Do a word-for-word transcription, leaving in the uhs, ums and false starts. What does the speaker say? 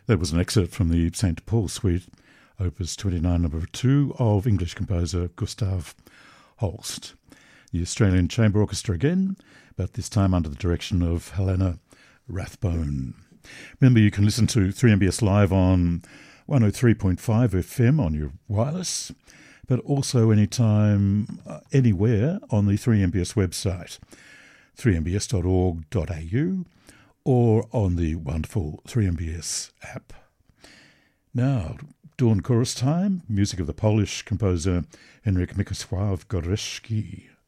That was an excerpt from the Saint Paul Suite, Opus twenty-nine, number two, of English composer Gustav Holst. The Australian Chamber Orchestra again, but this time under the direction of Helena Rathbone. Remember, you can listen to three M B S Live on one oh three point five F M on your wireless, but also anytime, uh, anywhere on the three M B S website, three m b s dot org dot a u, or on the wonderful three M B S app. Now, dawn chorus time, music of the Polish composer Henryk Mieczysław Górecki.